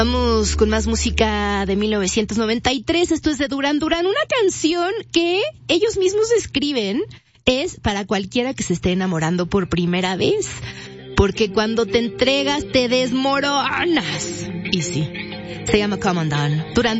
Vamos con más música de 1993. Esto es de Duran Duran, una canción que ellos mismos escriben. Es para cualquiera que se esté enamorando por primera vez. Porque cuando te entregas te desmoronas. Y sí, se llama Come On Down. Duran